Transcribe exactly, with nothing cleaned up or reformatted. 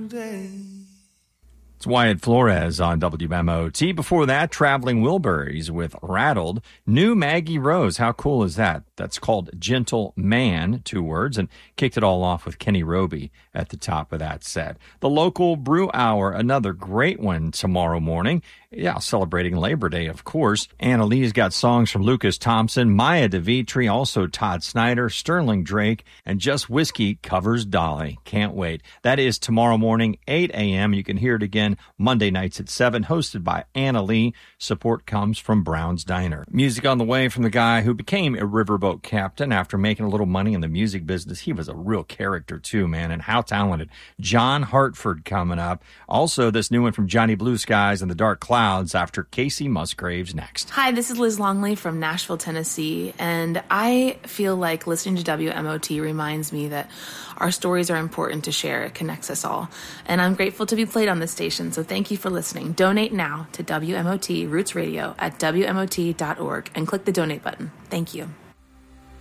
day. It's Wyatt Flores on W M O T. Before that, Traveling Wilburys with Rattled. New Maggie Rose. How cool is that? That's called Gentle Man, two words, and kicked it all off with Kenny Roby at the top of that set. The local brew hour, another great one tomorrow morning. Yeah, celebrating Labor Day, of course. Anna Lee's got songs from Lucas Thompson, Maya DeVitri, also Todd Snyder, Sterling Drake, and Just Whiskey covers Dolly. Can't wait. That is tomorrow morning, eight a.m. You can hear it again Monday nights at seven, hosted by Anna Lee. Support comes from Brown's Diner. Music on the way from the guy who became a riverboat captain after making a little money in the music business. He was a real character too, man, and how talented. John Hartford coming up. Also, this new one from Johnny Blue Skies and the Dark Clouds after Casey Musgraves next. Hi, this is Liz Longley from Nashville, Tennessee, and I feel like listening to W M O T reminds me that our stories are important to share. It connects us all, and I'm grateful to be played on this station, so thank you for listening. Donate now to W M O T Roots Radio at W M O T dot org and click the donate button. Thank you.